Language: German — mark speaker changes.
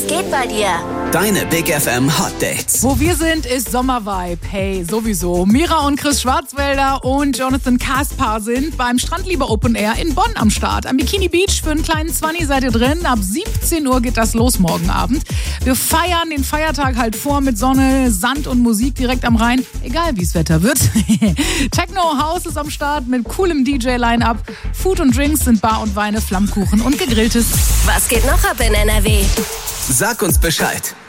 Speaker 1: Was geht bei dir?
Speaker 2: Deine Big FM Hot Dates.
Speaker 3: Wo wir sind, ist Sommervibe. Hey, sowieso. Mira und Chris Schwarzwälder und Jonathan Kaspar sind beim Strandliebe Open Air in Bonn am Start. Am Bikini Beach für einen kleinen 20 seid ihr drin. Ab 17 Uhr geht das los morgen Abend. Wir feiern den Feiertag halt vor mit Sonne, Sand und Musik direkt am Rhein. Egal, wie es Wetter wird. Techno House ist am Start mit coolem DJ-Line-Up. Food und Drinks sind Bar und Weine, Flammkuchen und Gegrilltes.
Speaker 1: Was geht noch ab in NRW?
Speaker 2: Sag uns Bescheid.